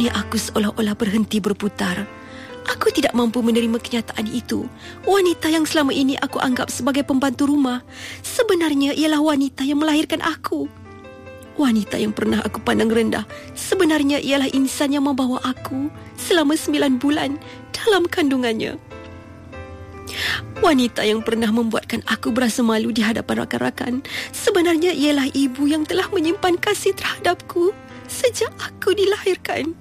Kini aku seolah-olah berhenti berputar. Aku tidak mampu menerima kenyataan itu. Wanita yang selama ini aku anggap sebagai pembantu rumah sebenarnya ialah wanita yang melahirkan aku. Wanita yang pernah aku pandang rendah sebenarnya ialah insan yang membawa aku selama 9 bulan dalam kandungannya. Wanita yang pernah membuatkan aku berasa malu di hadapan rakan-rakan sebenarnya ialah ibu yang telah menyimpan kasih terhadapku sejak aku dilahirkan.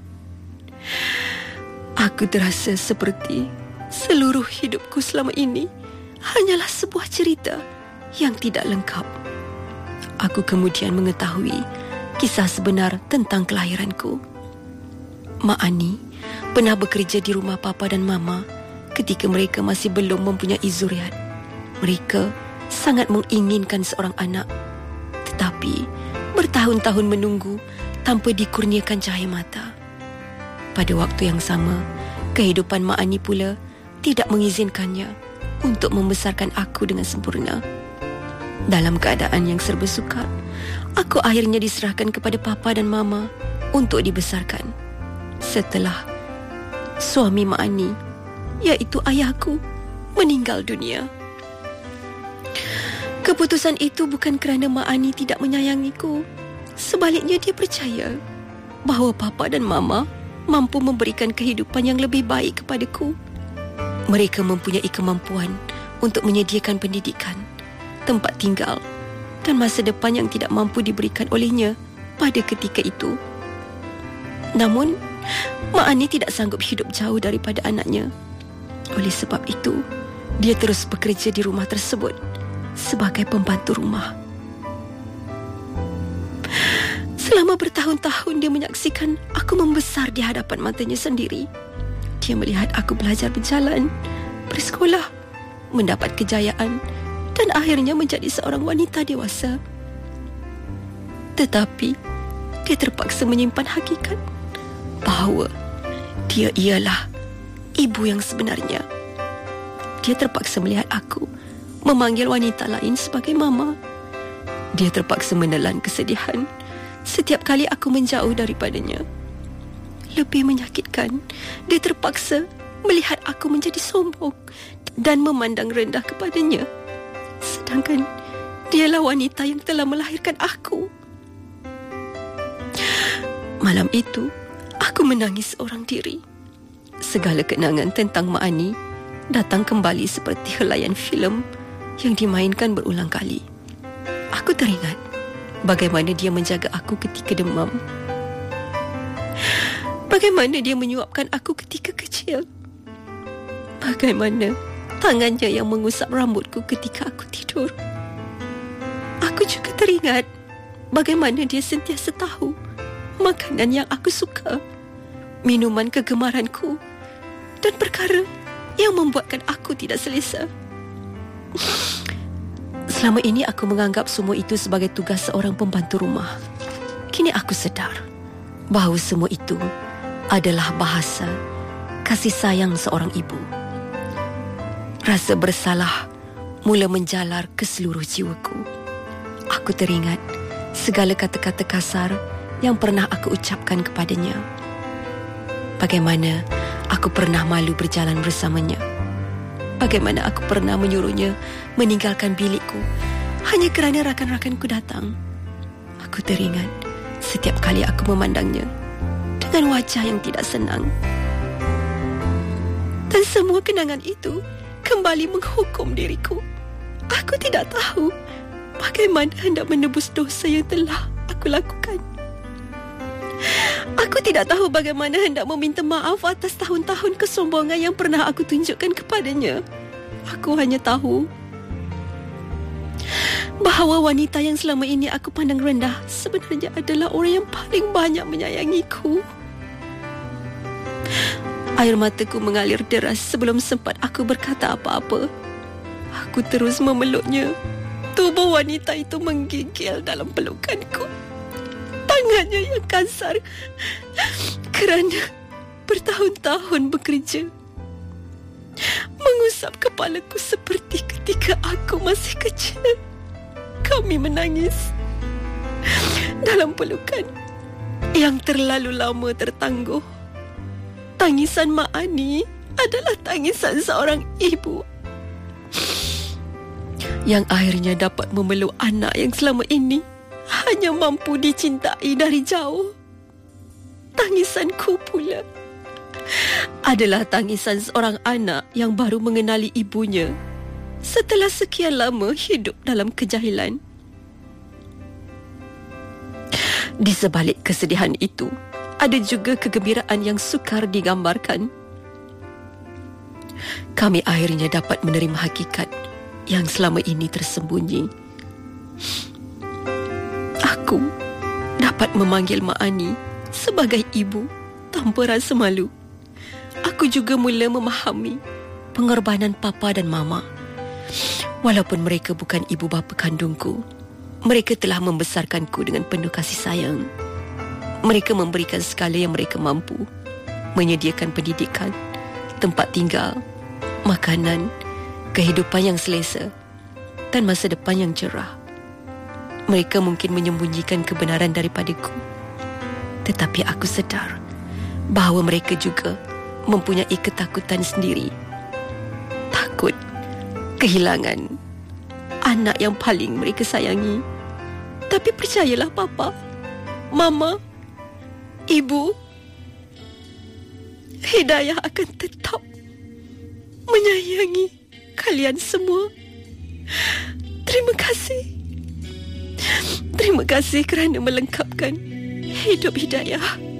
Aku terasa seperti seluruh hidupku selama ini hanyalah sebuah cerita yang tidak lengkap. Aku kemudian mengetahui kisah sebenar tentang kelahiranku. Mak Ani pernah bekerja di rumah papa dan mama ketika mereka masih belum mempunyai zuriat. Mereka sangat menginginkan seorang anak, tetapi bertahun-tahun menunggu tanpa dikurniakan cahaya mata. Pada waktu yang sama, kehidupan Mak Ani pula tidak mengizinkannya untuk membesarkan aku dengan sempurna. Dalam keadaan yang serba sukar, aku akhirnya diserahkan kepada papa dan mama untuk dibesarkan. Setelah suami Mak Ani, iaitu ayahku, meninggal dunia. Keputusan itu bukan kerana Mak Ani tidak menyayangiku. Sebaliknya dia percaya bahawa papa dan mama mampu memberikan kehidupan yang lebih baik kepadaku. Mereka mempunyai kemampuan untuk menyediakan pendidikan, tempat tinggal dan masa depan yang tidak mampu diberikan olehnya pada ketika itu. Namun, Mak Ani tidak sanggup hidup jauh daripada anaknya. Oleh sebab itu, dia terus bekerja di rumah tersebut sebagai pembantu rumah. Selama bertahun-tahun dia menyaksikan aku membesar di hadapan matanya sendiri. Dia melihat aku belajar berjalan, bersekolah, mendapat kejayaan dan akhirnya menjadi seorang wanita dewasa. Tetapi dia terpaksa menyimpan hakikat bahawa dia ialah ibu yang sebenarnya. Dia terpaksa melihat aku memanggil wanita lain sebagai mama. Dia terpaksa menelan kesedihan setiap kali aku menjauh daripadanya. Lebih menyakitkan, dia terpaksa melihat aku menjadi sombong dan memandang rendah kepadanya. Sedangkan dialah wanita yang telah melahirkan aku. Malam itu, aku menangis seorang diri. Segala kenangan tentang Mak Ani datang kembali seperti helaian filem yang dimainkan berulang kali. Aku teringat bagaimana dia menjaga aku ketika demam. Bagaimana dia menyuapkan aku ketika kecil. Bagaimana tangannya yang mengusap rambutku ketika aku tidur. Aku juga teringat bagaimana dia sentiasa tahu makanan yang aku suka, minuman kegemaranku dan perkara yang membuatkan aku tidak selesa. Selama ini aku menganggap semua itu sebagai tugas seorang pembantu rumah. Kini aku sedar bahawa semua itu adalah bahasa kasih sayang seorang ibu. Rasa bersalah mula menjalar ke seluruh jiwaku. Aku teringat segala kata-kata kasar yang pernah aku ucapkan kepadanya. Bagaimana aku pernah malu berjalan bersamanya. Bagaimana aku pernah menyuruhnya meninggalkan bilikku hanya kerana rakan-rakanku datang. Aku teringat setiap kali aku memandangnya dengan wajah yang tidak senang. Dan semua kenangan itu kembali menghukum diriku. Aku tidak tahu bagaimana hendak menebus dosa yang telah aku lakukan. Aku tidak tahu bagaimana hendak meminta maaf atas tahun-tahun kesombongan yang pernah aku tunjukkan kepadanya. Aku hanya tahu bahawa wanita yang selama ini aku pandang rendah sebenarnya adalah orang yang paling banyak menyayangiku. Air mataku mengalir deras sebelum sempat aku berkata apa-apa. Aku terus memeluknya. Tubuh wanita itu menggigil dalam pelukanku. Tangannya yang kasar kerana bertahun-tahun bekerja mengusap kepalaku seperti ketika aku masih kecil. Kami menangis dalam pelukan yang terlalu lama tertangguh. Tangisan Mak Ani adalah tangisan seorang ibu yang akhirnya dapat memeluk anak yang selama ini hanya mampu dicintai dari jauh. Tangisanku pula adalah tangisan seorang anak yang baru mengenali ibunya setelah sekian lama hidup dalam kejahilan. Di sebalik kesedihan itu, ada juga kegembiraan yang sukar digambarkan. Kami akhirnya dapat menerima hakikat yang selama ini tersembunyi. Aku dapat memanggil Mak Ani sebagai ibu tanpa rasa malu. Aku juga mula memahami pengorbanan papa dan mama. Walaupun mereka bukan ibu bapa kandungku, mereka telah membesarkanku dengan penuh kasih sayang. Mereka memberikan segala yang mereka mampu, menyediakan pendidikan, tempat tinggal, makanan, kehidupan yang selesa dan masa depan yang cerah. Mereka mungkin menyembunyikan kebenaran daripadaku, tetapi aku sedar bahawa mereka juga mempunyai ketakutan sendiri. Takut kehilangan anak yang paling mereka sayangi. Tapi percayalah papa, mama, ibu, Hidayah akan tetap menyayangi kalian semua. Terima kasih. Terima kasih kerana melengkapkan hidup Hidayah.